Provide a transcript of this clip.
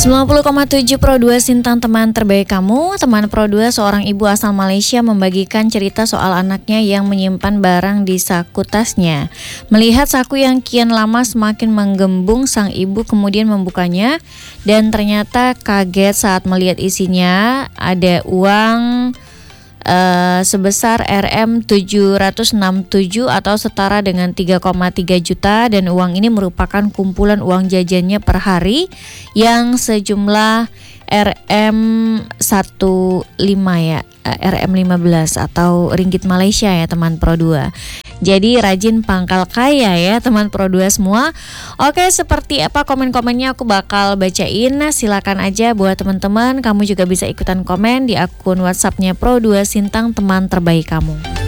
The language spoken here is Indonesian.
90,7 Pro 2 Sintang, teman terbaik kamu. Teman Pro 2, seorang ibu asal Malaysia membagikan cerita soal anaknya yang menyimpan barang di saku tasnya. Melihat saku yang kian lama semakin menggembung, sang ibu kemudian membukanya dan ternyata kaget saat melihat isinya ada uang sebesar Rp767 atau setara dengan 3,3 juta, dan uang ini merupakan kumpulan uang jajannya per hari yang sejumlah RM15 ya, RM15 atau ringgit Malaysia ya teman Pro 2. Jadi rajin pangkal kaya ya teman Pro 2 semua. Oke, seperti apa komen-komennya aku bakal bacain. Silakan aja buat teman-teman, kamu juga bisa ikutan komen di akun WhatsAppnya Pro 2 Sintang, teman terbaik kamu.